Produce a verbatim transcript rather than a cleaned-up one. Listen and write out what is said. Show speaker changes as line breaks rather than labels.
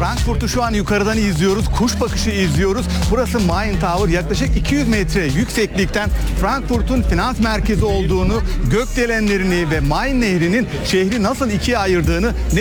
Frankfurt'u şu an yukarıdan izliyoruz. Kuş bakışı izliyoruz. Burası Main Tower. Yaklaşık iki yüz metre yükseklikten Frankfurt'un finans merkezi olduğunu, gökdelenlerini ve Main Nehri'nin şehri nasıl ikiye ayırdığını, ne